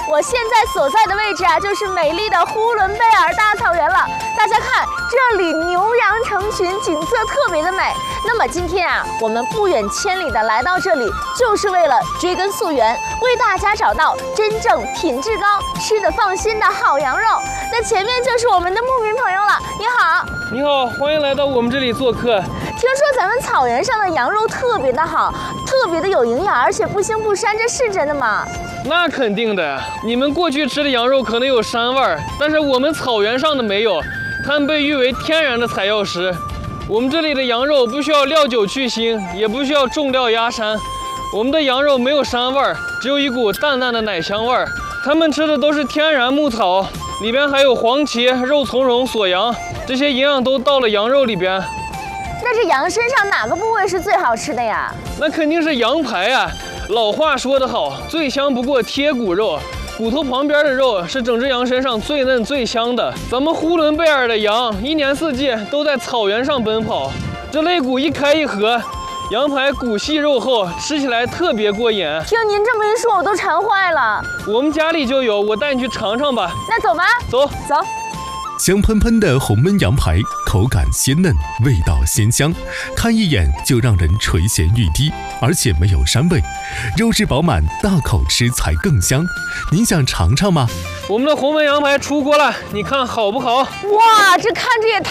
我现在所在的位置啊，就是美丽的呼伦贝尔大草原了。大家看，这里牛羊成群，景色特别的美。那么今天啊，我们不远千里的来到这里，就是为了追根溯源，为大家找到真正品质高、吃得放心的好羊肉。那前面就是我们的牧民朋友了，你好。 你好，欢迎来到我们这里做客。 听说咱们草原上的羊肉特别的好，特别的有营养，而且不腥不膻，这是真的吗？ 那肯定的，你们过去吃的羊肉可能有膻味儿，但是我们草原上的没有，它们被誉为天然的采药食。我们这里的羊肉不需要料酒去腥，也不需要重料压膻，我们的羊肉没有膻味儿，只有一股淡淡的奶香味儿。他们吃的都是天然牧草，里边还有黄芪、肉苁蓉、锁阳，这些营养都到了羊肉里边。 那这羊身上哪个部位是最好吃的呀？ 那肯定是羊排啊！老话说得好，最香不过贴骨肉，骨头旁边的肉是整只羊身上最嫩最香的。咱们呼伦贝尔的羊一年四季都在草原上奔跑，这肋骨一开一合，羊排骨细肉厚，吃起来特别过瘾。 听您这么一说，我都馋坏了。 我们家里就有，我带你去尝尝吧。 那走吧， 走。 香喷喷的红焖羊排，口感鲜嫩，味道鲜香，看一眼就让人垂涎欲滴，而且没有膻味，肉质饱满，大口吃才更香。您想尝尝吗？ 我们的红焖羊排出锅了，你看好不好？ 哇，这看着也太